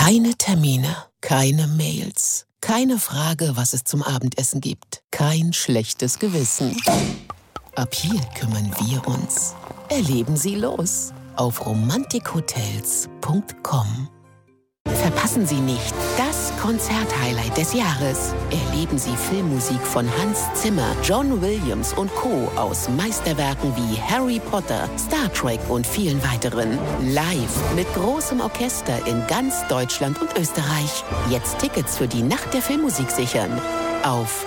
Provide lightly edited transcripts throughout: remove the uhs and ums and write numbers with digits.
Keine Termine, keine Mails, keine Frage, was es zum Abendessen gibt, kein schlechtes Gewissen. Ab hier kümmern wir uns. Erleben Sie los auf romantikhotels.com. Verpassen Sie nicht das Konzerthighlight des Jahres. Erleben Sie Filmmusik von Hans Zimmer, John Williams und Co. aus Meisterwerken wie Harry Potter, Star Trek und vielen weiteren. Live mit großem Orchester in ganz Deutschland und Österreich. Jetzt Tickets für die Nacht der Filmmusik sichern. Auf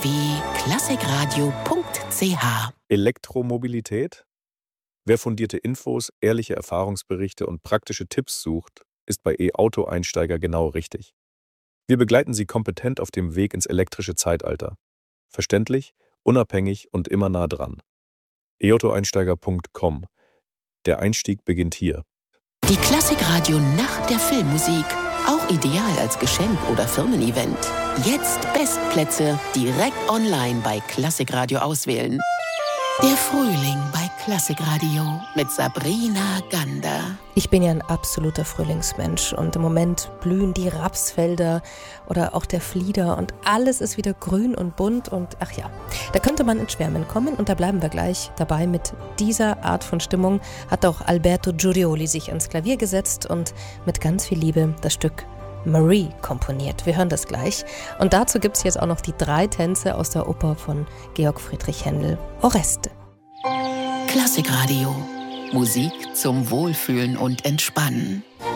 www.klassikradio.ch. Elektromobilität? Wer fundierte Infos, ehrliche Erfahrungsberichte und praktische Tipps sucht, ist bei E-Auto-Einsteiger genau richtig. Wir begleiten Sie kompetent auf dem Weg ins elektrische Zeitalter. Verständlich, unabhängig und immer nah dran. e-auto-einsteiger.com. Der Einstieg beginnt hier. Die Klassikradio Nacht der Filmmusik. Auch ideal als Geschenk oder Firmen-Event. Jetzt Bestplätze direkt online bei Klassikradio auswählen. Der Frühling bei Klassikradio mit Sabrina Gander. Ich bin ja ein absoluter Frühlingsmensch und im Moment blühen die Rapsfelder oder auch der Flieder und alles ist wieder grün und bunt und ach ja, da könnte man ins Schwärmen kommen und da bleiben wir gleich dabei. Mit dieser Art von Stimmung hat auch Alberto Giurioli sich ans Klavier gesetzt und mit ganz viel Liebe das Stück Marie komponiert. Wir hören das gleich. Und dazu gibt es jetzt auch noch die 3 Tänze aus der Oper von Georg Friedrich Händel, Oreste. Klassikradio. Musik zum Wohlfühlen und Entspannen.